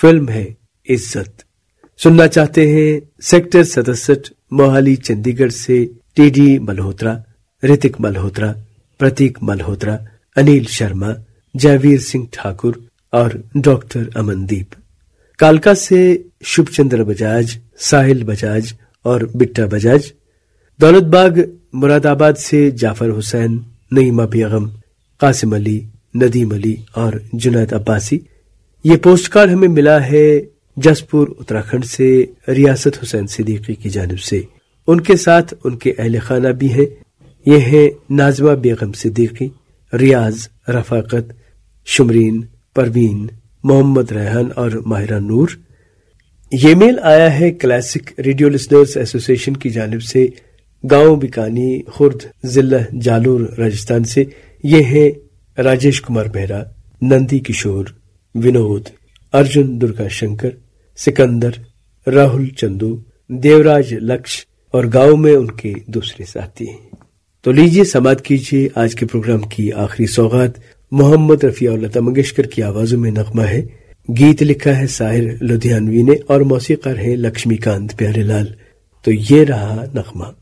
Film है इज्जत। सुनना चाहते हैं सेक्टर 67 मोहाली चंडीगढ़ से टीडी मल्होत्रा, ऋतिक मल्होत्रा, प्रतीक मल्होत्रा, अनिल शर्मा, जयवीर सिंह ठाकुर और डॉक्टर अमनदीप। कालका से शुभचंद्र बजाज, साहिल बजाज और बिट्टा बजाज। दौलतबाग मुरादाबाद से जाफर हुसैन, नईमा बेगम, कासिम अली, नदीम अली और जुनैद अब्बासी। ये पोस्ट कार्ड हमें मिला है जसपुर उत्तराखंड से रियासत हुसैन सिद्दीकी की जानिब से। उनके साथ उनके अहले खाना भी हैं। ये हैं नाजमा बेगम सिद्दीकी, रियाज, रफाकत, शुमरीन, परवीन, मोहम्मद रेहान और माहिरा नूर। ये मेल आया है क्लासिक रेडियो लिसनर्स एसोसिएशन की जानिब से गांव बिकानी, खुर्द, जिला जालोर, राजस्थान से। ये हैं राजेश कुमार बेहरा, नंदी किशोर, विनोद, अर्जुन दुर्गा शंकर, सिकंदर, राहुल चंदू, देवराज लक्ष्य और गांव में उनके दूसरे साथी। तो लीजिए समाप्त कीजिए आज के प्रोग्राम की आखिरी सौगात। मोहम्मद रफी और लता मंगेशकर की आवाजों में नगमा है। गीत लिखा है साहिर लुधियानवी ने और मौसीकार है लक्ष्मीकांत प्यारेलाल। तो ये रहा नगमा।